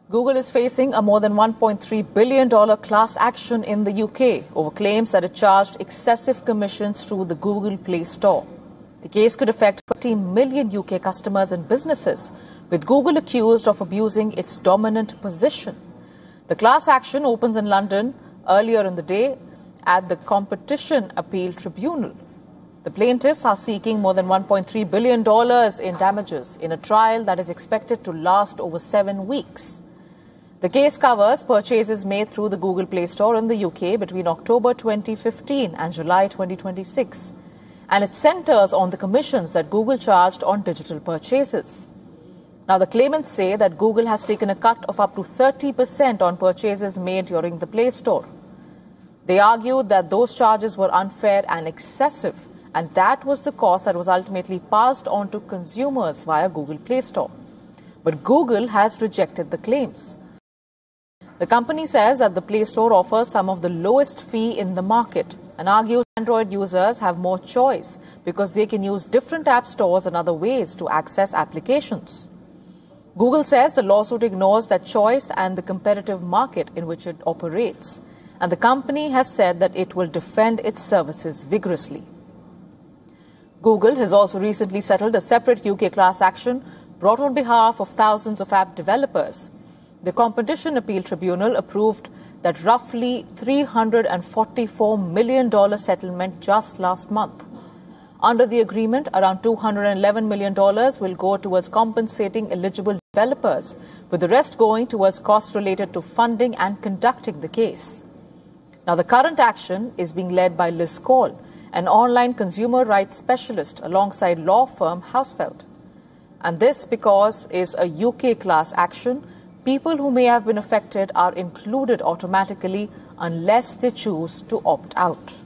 Google is facing a more than $1.3 billion class action in the UK over claims that it charged excessive commissions through the Google Play Store. The case could affect 20 million UK customers and businesses, with Google accused of abusing its dominant position. The class action opens in London earlier in the day at the Competition Appeal Tribunal. The plaintiffs are seeking more than $1.3 billion in damages in a trial that is expected to last over 7 weeks. The case covers purchases made through the Google Play Store in the UK between October 2015 and July 2026, and it centers on the commissions that Google charged on digital purchases. Now, the claimants say that Google has taken a cut of up to 30% on purchases made during the Play Store. They argued that those charges were unfair and excessive, and that was the cost that was ultimately passed on to consumers via Google Play Store. But Google has rejected the claims. The company says that the Play Store offers some of the lowest fee in the market and argues Android users have more choice because they can use different app stores and other ways to access applications. Google says the lawsuit ignores that choice and the competitive market in which it operates, and the company has said that it will defend its services vigorously. Google has also recently settled a separate UK class action brought on behalf of thousands of app developers. The Competition Appeal Tribunal approved that roughly $344 million settlement just last month. Under the agreement, around $211 million will go towards compensating eligible developers, with the rest going towards costs related to funding and conducting the case. Now, the current action is being led by Liz Cole, an online consumer rights specialist alongside law firm Hausfeld. And this because it's a UK class action. People who may have been affected are included automatically unless they choose to opt out.